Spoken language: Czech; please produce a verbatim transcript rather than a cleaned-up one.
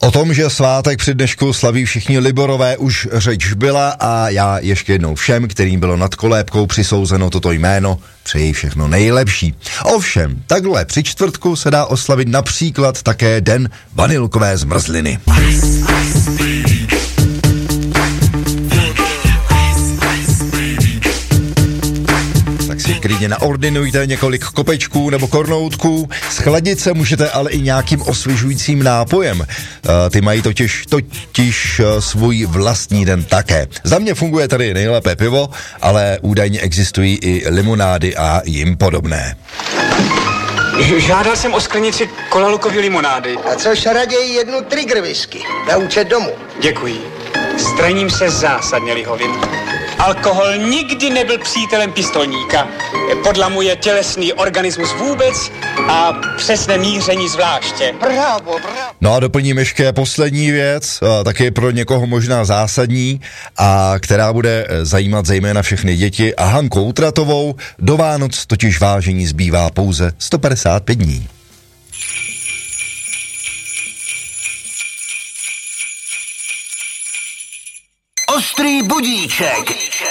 O tom, že svátek při dnešku slaví všichni Liborové, už řeč byla a já ještě jednou všem, kterým bylo nad kolébkou přisouzeno toto jméno, přeji všechno nejlepší. Ovšem, takhle při čtvrtku se dá oslavit například také den vanilkové zmrzliny. Si klidně naordinujte několik kopečků nebo kornoutků. Schladit se můžete ale i nějakým osvěžujícím nápojem. Uh, ty mají totiž, totiž uh, svůj vlastní den také. Za mě funguje tady nejlépe pivo, ale údajně existují i limonády a jim podobné. Žádal jsem o sklenici kolalukový limonády. A což raději jednu trigger whisky na účet domů. Děkuji. Straním se zásadně lihovin. Alkohol nikdy nebyl přítelem pistolníka. Podlamuje tělesný organismus vůbec a přesné míření zvláště. Bravo, bravo. No a doplním ještě poslední věc, taky pro někoho možná zásadní, a která bude zajímat zejména všechny děti a Hanku Utratovou. Do Vánoc totiž vážení zbývá pouze sto padesát pět dní. Ostrý budíček.